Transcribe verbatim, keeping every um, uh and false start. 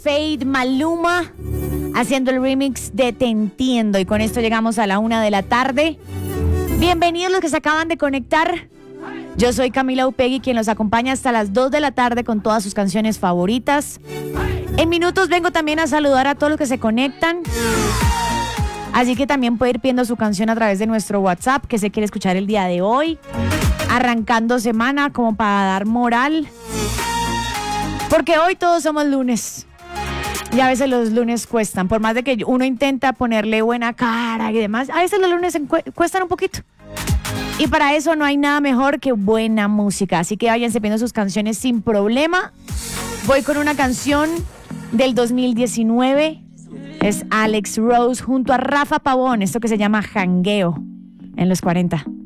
Fade, Maluma, haciendo el remix de Te Entiendo. Y con esto llegamos a la una de la tarde. Bienvenidos los que se acaban de conectar. Yo soy Camila Upegui, quien los acompaña hasta las dos de la tarde con todas sus canciones favoritas. En minutos vengo también a saludar a todos los que se conectan. Así que también puede ir pidiendo su canción a través de nuestro WhatsApp, que se quiere escuchar el día de hoy. Arrancando semana como para dar moral. Porque hoy todos somos lunes. Y a veces los lunes cuestan. Por más de que uno intenta ponerle buena cara y demás, a veces los lunes cuestan un poquito. Y para eso no hay nada mejor que buena música. Así que váyanse pidiendo sus canciones sin problema. Voy con una canción del dos mil diecinueve. Es Alex Rose junto a Rafa Pavón. Esto que se llama Jangueo en los cuarenta.